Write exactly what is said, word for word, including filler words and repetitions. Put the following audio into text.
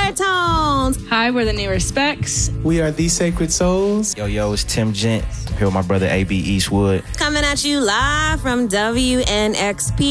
Baritones. Hi, we're the New Respects. We are The Sacred Souls. Yo, yo, it's Tim Gent. I'm here with my brother A B Eastwood. Coming at you live from W N X P